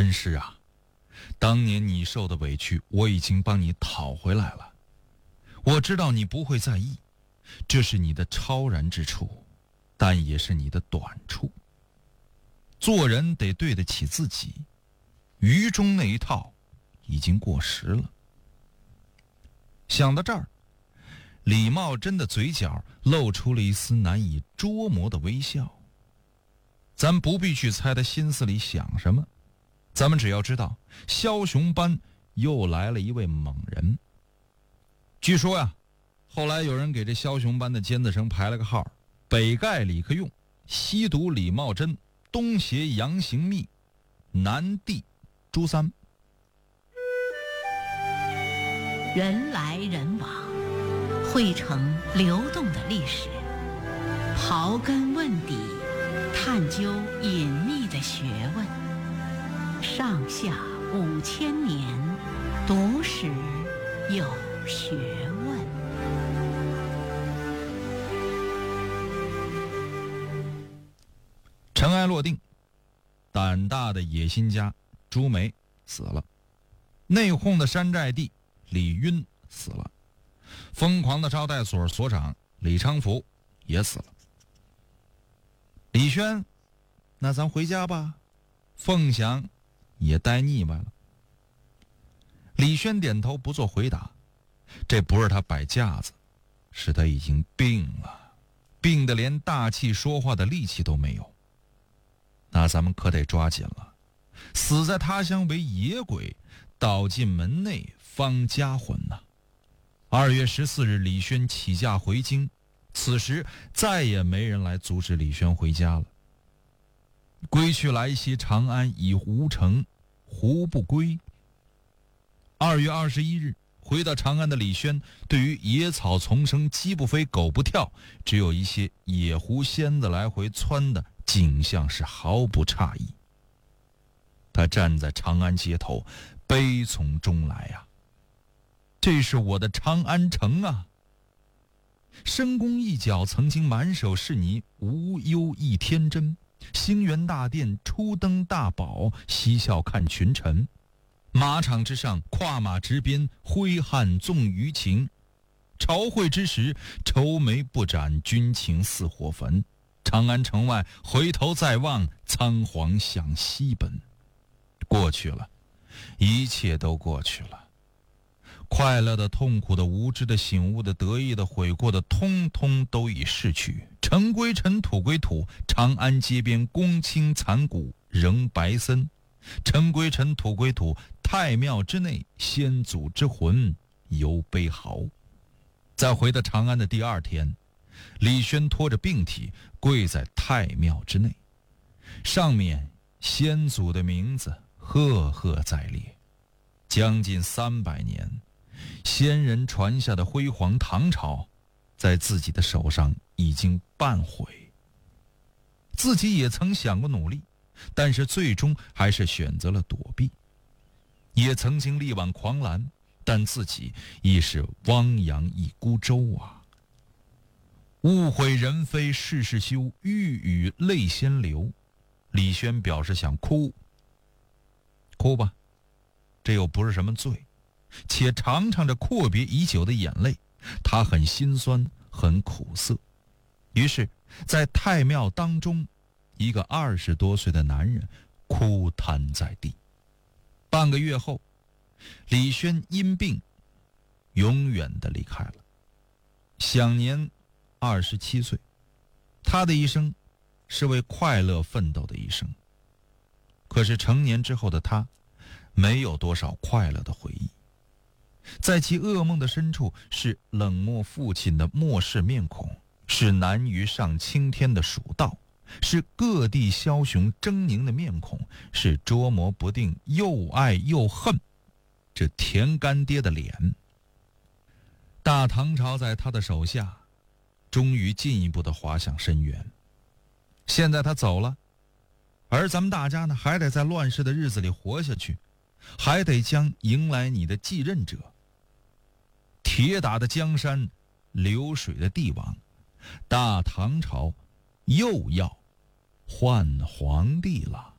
恩师啊，当年你受的委屈我已经帮你讨回来了。我知道你不会在意，这是你的超然之处，但也是你的短处。做人得对得起自己，愚忠那一套已经过时了。想到这儿，李茂贞的嘴角露出了一丝难以捉摸的微笑。咱不必去猜他心思里想什么，咱们只要知道枭雄班又来了一位猛人。据说呀，后来有人给这枭雄班的尖子生排了个号：北丐李克用，西毒李茂贞，东邪杨行密，南帝朱三。 人来人往，汇成流动的历史，刨根问底，探究隐秘的学问。上下5000年，读史有学问。 尘埃落定，胆大的野心家朱梅死了，内讧的山寨帝李晕死了，疯狂的招待所所长李昌福也死了。李轩，那咱回家吧。凤翔也待腻歪了。李轩点头不做回答，这不是他摆架子，是他已经病了，病得连大气说话的力气都没有。那咱们可得抓紧了，死在他乡为野鬼，倒进门内方家魂呐。2月14日，李轩起驾回京，此时再也没人来阻止李轩回家了。归去来兮长安已无城，胡不归？2月21日，回到长安的李轩，对于野草丛生，鸡不飞，狗不跳，只有一些野狐仙子来回窜的景象是毫不诧异。他站在长安街头，悲从中来啊！这是我的长安城啊！深宫一角曾经满手是泥，无忧亦天真。兴元大殿初登大宝，嬉笑看群臣。马场之上，跨马执鞭，挥汗纵舆情。朝会之时，愁眉不展，军情似火焚。长安城外，回头再望，仓皇向西奔。过去了，一切都过去了。快乐的、痛苦的、无知的、醒悟的、得意的、悔过的，通通都已逝去。尘归尘，土归土，长安街边公卿残骨仍白森。尘归尘，土归土，太庙之内先祖之魂犹悲嚎。在回到长安的第2天，李轩拖着病体跪在太庙之内，上面先祖的名字赫赫在列。将近300年，先人传下的辉煌唐朝，在自己的手上已经半毁。自己也曾想过努力，但是最终还是选择了躲避。也曾经力挽狂澜，但自己亦是汪洋一孤舟啊！物毁人非事事休，欲语泪先流。李轩表示想哭，哭吧，这又不是什么罪，且尝尝着阔别已久的眼泪，他很心酸，很苦涩。于是在太庙当中，一个20多岁的男人哭瘫在地。半个月后，李轩因病永远地离开了，享年27岁。他的一生是为快乐奋斗的一生，可是成年之后的他没有多少快乐的回忆。在其噩梦的深处，是冷漠父亲的漠视面孔，是难于上青天的蜀道，是各地枭雄狰狞的面孔，是捉摸不定又爱又恨这田干爹的脸。大唐朝在他的手下终于进一步的滑向深渊。现在他走了，而咱们大家呢，还得在乱世的日子里活下去，还得将迎来你的继任者。铁打的江山，流水的帝王，大唐朝又要换皇帝了。